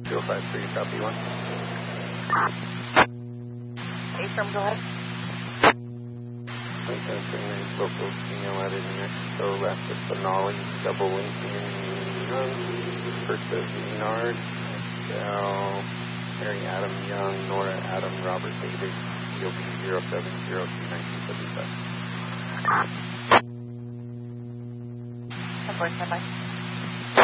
253, copy 1. A-firm, go ahead. Local female out in New Mexico, Rapid Finale, double Lincoln, first of Menard, Mary Adam Young, Nora Adam, Robert David, EOB 0702975. Of course, bye-bye.